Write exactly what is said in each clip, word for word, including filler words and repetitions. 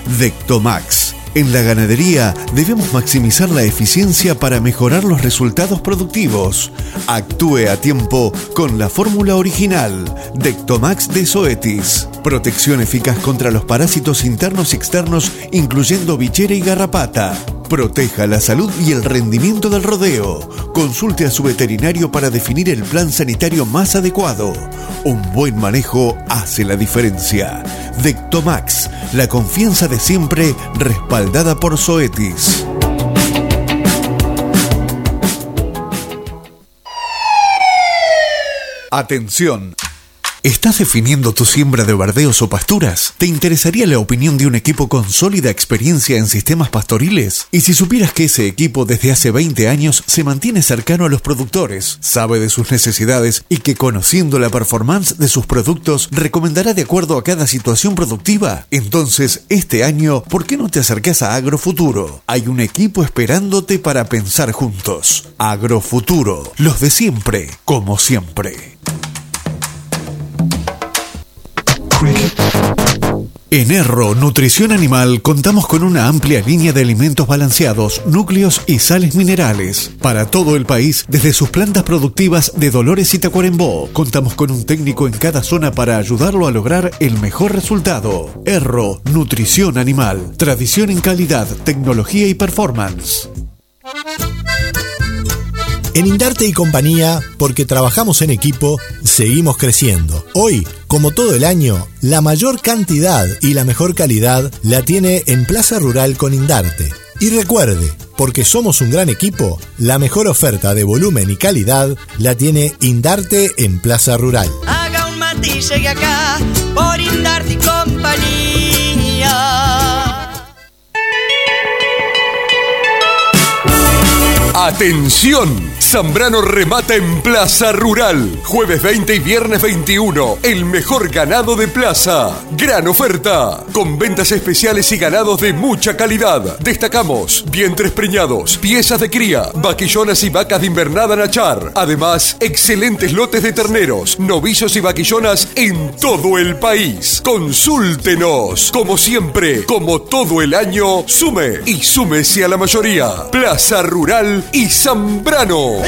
Dectomax. En la ganadería debemos maximizar la eficiencia para mejorar los resultados productivos. Actúe a tiempo con la fórmula original Dectomax de Zoetis. Protección eficaz contra los parásitos internos y externos, incluyendo bichera y garrapata. Proteja la salud y el rendimiento del rodeo. Consulte a su veterinario para definir el plan sanitario más adecuado. Un buen manejo hace la diferencia. Dectomax, la confianza de siempre, respaldada por Zoetis. Atención. ¿Estás definiendo tu siembra de verdeos o pasturas? ¿Te interesaría la opinión de un equipo con sólida experiencia en sistemas pastoriles? Y si supieras que ese equipo desde hace veinte años se mantiene cercano a los productores, sabe de sus necesidades y que conociendo la performance de sus productos recomendará de acuerdo a cada situación productiva? Entonces, este año, ¿por qué no te acercás a Agrofuturo? Hay un equipo esperándote para pensar juntos. Agrofuturo, los de siempre, como siempre. En Erro Nutrición Animal contamos con una amplia línea de alimentos balanceados, núcleos y sales minerales. Para todo el país, desde sus plantas productivas de Dolores y Tacuarembó, contamos con un técnico en cada zona para ayudarlo a lograr el mejor resultado. Erro Nutrición Animal, tradición en calidad, tecnología y performance. En Indarte y Compañía, porque trabajamos en equipo, seguimos creciendo. Hoy, como todo el año, la mayor cantidad y la mejor calidad la tiene en Plaza Rural con Indarte. Y recuerde, porque somos un gran equipo, la mejor oferta de volumen y calidad la tiene Indarte en Plaza Rural. Haga un mate y llegue acá, por Indarte y Compañía. ¡Atención! Zambrano remata en Plaza Rural. Jueves veinte y viernes veintiuno. El mejor ganado de plaza. Gran oferta. Con ventas especiales y ganados de mucha calidad. Destacamos vientres preñados, piezas de cría, vaquillonas y vacas de invernada Nachar. Además, excelentes lotes de terneros, novillos y vaquillonas en todo el país. Consúltenos. Como siempre, como todo el año, sume y súmese a la mayoría. Plaza Rural y Zambrano.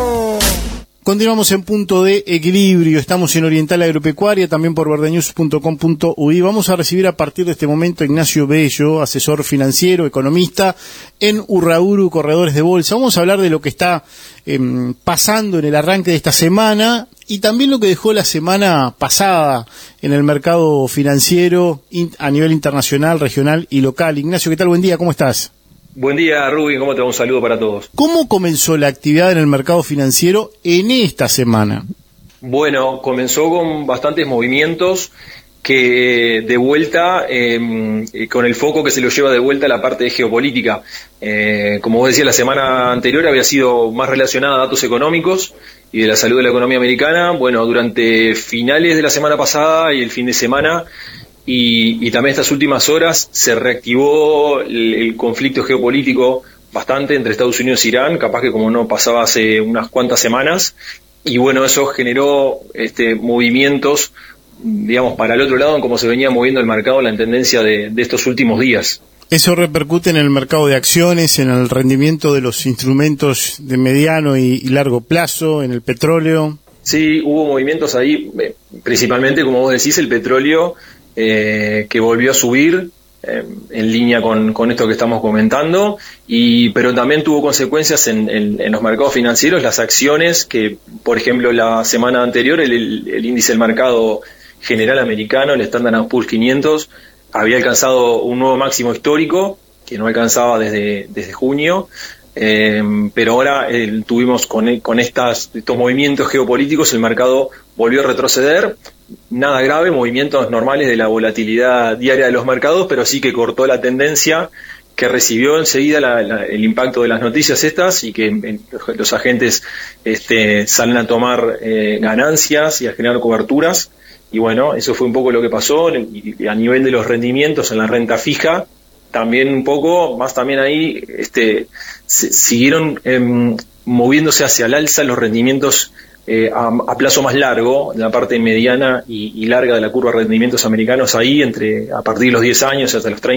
Continuamos en Punto de Equilibrio. Estamos en Oriental Agropecuaria, también por verdenews punto com punto uy. Vamos a recibir a partir de este momento a Ignacio Bello, asesor financiero, economista en Urrauru Corredores de Bolsa. Vamos a hablar de lo que está eh, pasando en el arranque de esta semana y también lo que dejó la semana pasada en el mercado financiero a nivel internacional, regional y local. Ignacio, ¿qué tal? Buen día, ¿cómo estás? Buen día, Rubén, ¿cómo te va? Un saludo para todos. ¿Cómo comenzó la actividad en el mercado financiero en esta semana? Bueno, comenzó con bastantes movimientos que de vuelta, eh, con el foco que se lo lleva de vuelta a la parte de geopolítica. Eh, como vos decías, la semana anterior había sido más relacionada a datos económicos y de la salud de la economía americana. Bueno, durante finales de la semana pasada y el fin de semana, Y, y también estas últimas horas se reactivó el, el conflicto geopolítico bastante entre Estados Unidos e Irán, capaz que como no pasaba hace unas cuantas semanas, y bueno, eso generó este movimientos, digamos, para el otro lado en cómo se venía moviendo el mercado, la tendencia de, de estos últimos días. ¿Eso repercute en el mercado de acciones, en el rendimiento de los instrumentos de mediano y, y largo plazo, en el petróleo? Sí, hubo movimientos ahí, principalmente, como vos decís, el petróleo, Eh, que volvió a subir eh, en línea con, con esto que estamos comentando, y pero también tuvo consecuencias en, en, en los mercados financieros, las acciones que, por ejemplo, la semana anterior el, el, el índice del mercado general americano, el Standard and Poor's quinientos, había alcanzado un nuevo máximo histórico que no alcanzaba desde, desde junio, eh, pero ahora eh, tuvimos con, con estas, estos movimientos geopolíticos, el mercado volvió a retroceder. Nada grave, movimientos normales de la volatilidad diaria de los mercados, pero sí que cortó la tendencia que recibió enseguida la, la, el impacto de las noticias estas, y que en, los agentes este, salen a tomar eh, ganancias y a generar coberturas, y bueno, eso fue un poco lo que pasó. Y, y a nivel de los rendimientos en la renta fija, también un poco, más también ahí, este, se, siguieron eh, moviéndose hacia el alza los rendimientos Eh, a, a plazo más largo, en la parte mediana y, y larga de la curva de rendimientos americanos, ahí entre a partir de los diez años hasta los treinta